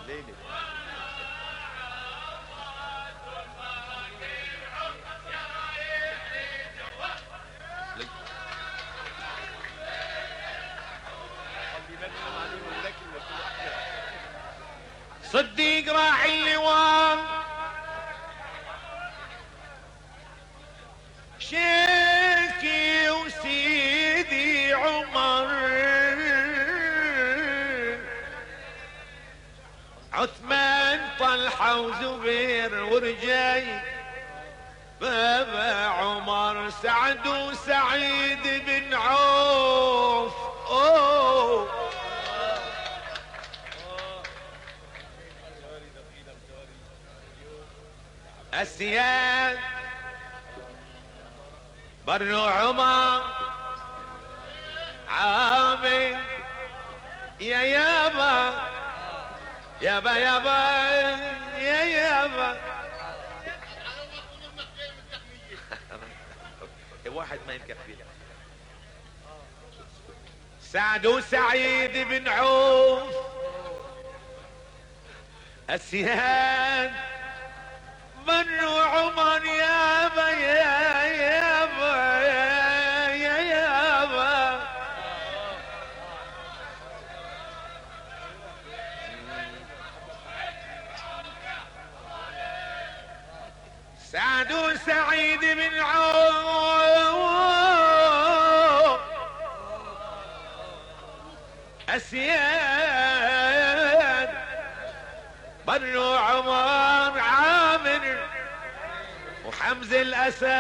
ليلي صديق راعي اللواء شيخي وسيدي عمر عثمان طلحة وزبير ورجاي بابا عمر سعد وسعيد بن عوف السياد بنو عمر عامر يا يابا يابا يابا يا يابا واحد ما يكفي. سعد وسعيد بن عوف السياد بنو عمر يابا يا يابا يا يابا سعد وسعيد بن عوف السياد بنو عمر عامر وحمز الأسد